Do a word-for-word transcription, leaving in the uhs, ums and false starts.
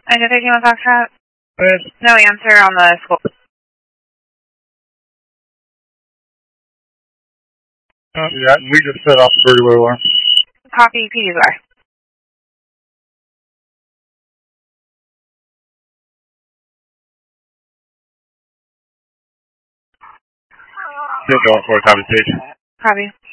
Engine fifty-one Foxtrot. Yes. No answer on the school. Uh, yeah, we just set off the freeway alarm. Copy, P D's Y. Still going for a copy station. Copy.